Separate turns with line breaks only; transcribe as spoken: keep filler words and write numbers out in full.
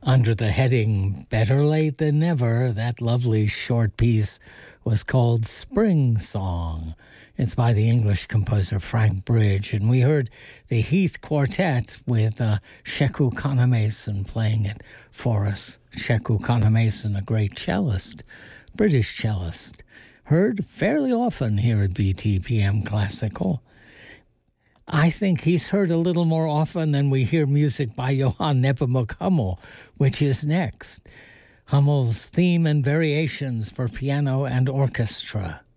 Under the heading Better Late Than Never, that lovely short piece was called Spring Song. It's by the English composer Frank Bridge, and we heard the Heath Quartet with uh, Sheku Kannamason playing it for us. Sheku Kannamason, a great cellist, British cellist, heard fairly often here at B T P M Classical. I think he's heard a little more often than we hear music by Johann Nepomuk Hummel, which is next. Hummel's Theme and Variations for Piano and Orchestra.